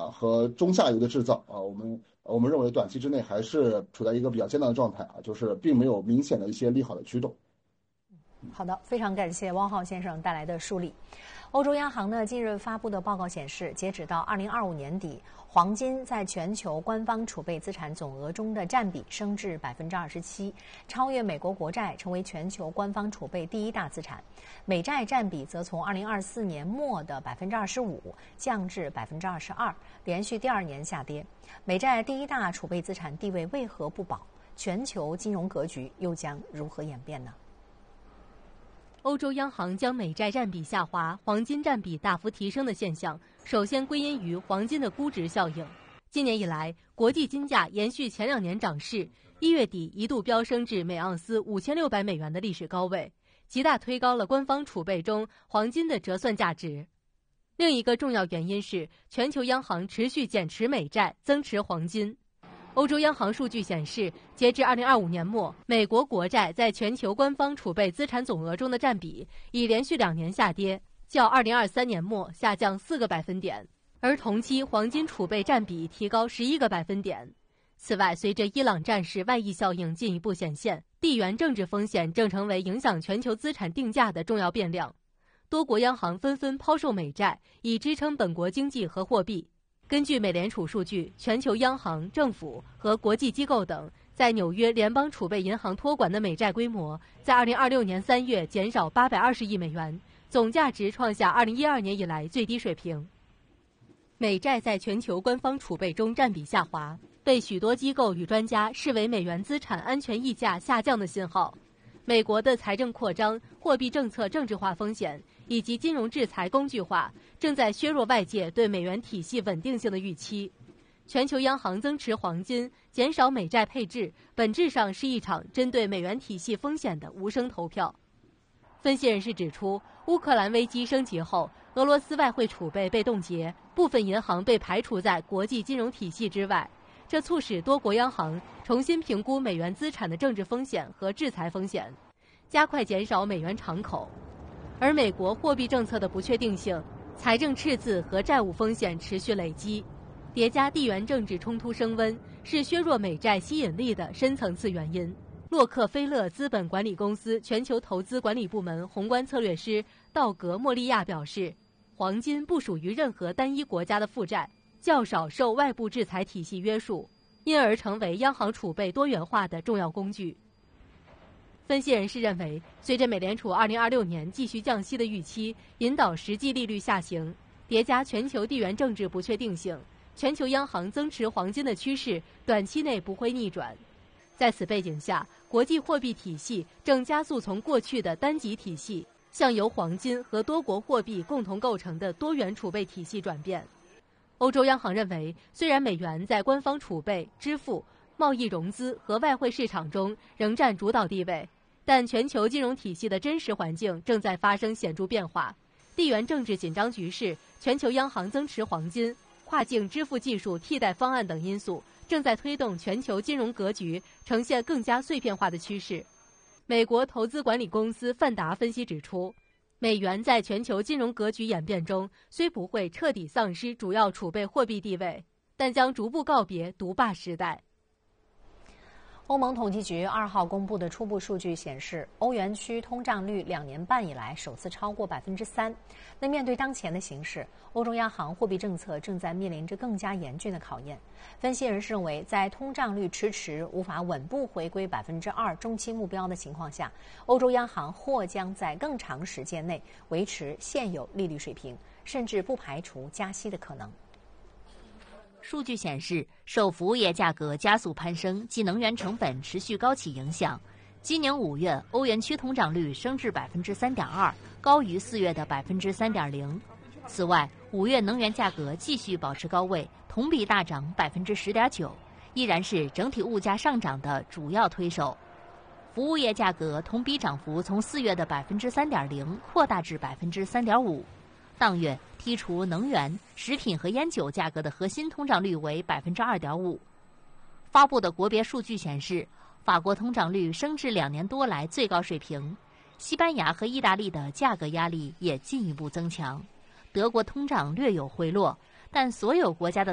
和中下游的制造我们认为短期之内还是处在一个比较艰难的状态就是并没有明显的一些利好的驱动。 好的，非常感谢汪浩先生带来的梳理。欧洲央行呢近日发布的报告显示，截止到2025年底，黄金在全球官方储备资产总额中的占比升至27%，超越美国国债，成为全球官方储备第一大资产。美债占比则从2024年末的25%降至22%，连续第2年下跌。美债第一大储备资产地位为何不保？全球金融格局又将如何演变呢？ 欧洲央行将美债占比下滑，黄金占比大幅提升的现象，首先归因于黄金的估值效应。今年以来，国际金价延续前2年涨势，1月底一度飙升至每盎司5600美元的历史高位，极大推高了官方储备中黄金的折算价值。另一个重要原因是全球央行持续减持美债，增持黄金。欧洲央行数据显示，截至2025年末，美国国债在全球官方储备资产总额中的占比已连续2年下跌，较2023年末下降4个百分点，而同期黄金储备占比提高11个百分点。此外，随着伊朗战事外溢效应进一步显现，地缘政治风险正成为影响全球资产定价的重要变量。多国央行纷纷抛售美债，以支撑本国经济和货币。根据美联储数据，全球央行、政府和国际机构等在纽约联邦储备银行托管的美债规模，在2026年3月减少820亿美元，总价值创下2012年以来最低水平。美债在全球官方储备中占比下滑，被许多机构与专家视为美元资产安全溢价下降的信号。美国的财政扩张、货币政策政治化风险以及金融制裁工具化，正在削弱外界对美元体系稳定性的预期。全球央行增持黄金、减少美债配置，本质上是一场针对美元体系风险的无声投票。分析人士指出，乌克兰危机升级后，俄罗斯外汇储备被冻结，部分银行被排除在国际金融体系之外，这促使多国央行重新评估美元资产的政治风险和制裁风险，加快减少美元敞口。而美国货币政策的不确定性、财政赤字和债务风险持续累积，叠加地缘政治冲突升温，是削弱美债吸引力的深层次原因。洛克菲勒资本管理公司全球投资管理部门宏观策略师道格·莫利亚表示，黄金不属于任何单一国家的负债，较少受外部制裁体系约束，因而成为央行储备多元化的重要工具。分析人士认为，随着美联储2026年继续降息的预期引导实际利率下行，叠加全球地缘政治不确定性，全球央行增持黄金的趋势短期内不会逆转。在此背景下，国际货币体系正加速从过去的单极体系向由黄金和多国货币共同构成的多元储备体系转变。欧洲央行认为，虽然美元在官方储备、支付、贸易融资和外汇市场中仍占主导地位，但全球金融体系的真实环境正在发生显著变化。地缘政治紧张局势、全球央行增持黄金、跨境支付技术替代方案等因素，正在推动全球金融格局呈现更加碎片化的趋势。美国投资管理公司范达分析指出，美元在全球金融格局演变中虽不会彻底丧失主要储备货币地位，但将逐步告别独霸时代。 欧盟统计局2号公布的初步数据显示，欧元区通胀率2年半以来首次超过3%。那面对当前的形势，欧洲央行货币政策正在面临着更加严峻的考验。分析人士认为，在通胀率迟迟无法稳步回归2%中期目标的情况下，欧洲央行或将在更长时间内维持现有利率水平，甚至不排除加息的可能。 数据显示，受服务业价格加速攀升及能源成本持续高企影响，今年5月欧元区通胀率升至3.2%，高于4月的3.0%。此外，5月能源价格继续保持高位，同比大涨10.9%，依然是整体物价上涨的主要推手。服务业价格同比涨幅从4月的3.0%扩大至3.5%。当月剔除能源、食品和烟酒价格的核心通胀率为2.5%。发布的国别数据显示，法国通胀率升至2年多来最高水平，西班牙和意大利的价格压力也进一步增强，德国通胀略有回落，但所有国家的